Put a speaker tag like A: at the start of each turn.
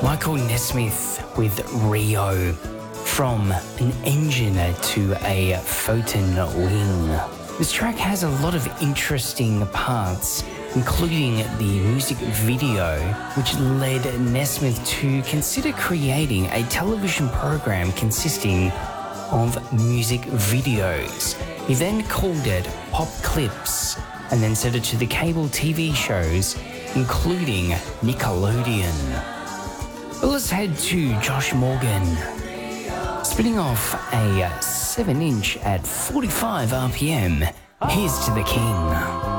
A: Michael Nesmith with Rio. From an engine to a photon wing. This track has a lot of interesting parts, including the music video, which led Nesmith to consider creating a television program consisting of music videos. He then called it Pop Clips and then sent it to the cable TV shows, including Nickelodeon. But let's head to Josh Morgan. Spinning off a 7-inch at 45 RPM, here's to the King.